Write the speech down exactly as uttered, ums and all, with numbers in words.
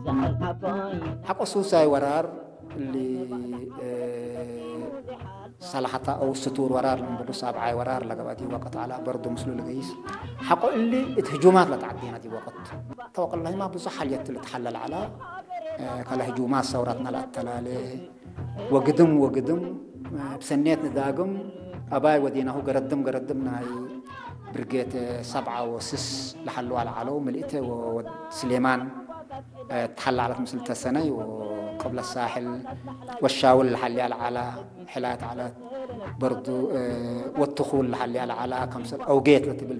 حق سوساي ورار اللي صلاحتا أو ستور ورار لمبدو سابعاي ورار لقبادي وقت على برضو مسلو لقيس حق اللي اتهجومات لتعدينا دي وقت توقع الله ما بصح اللي تحلل على كلا هجومات ثوراتنا التلالي وقدم وقدم بسنيت نداقم أباي ودينه قردم قردمنا برقيت سبعة وسس لحلوا على علو ملئته وسليمان تحل على مثل تسني وقبل الساحل والشاول الحلي على على حلات على برضو والتخول الحلي على على كمسل أو جيت لتبل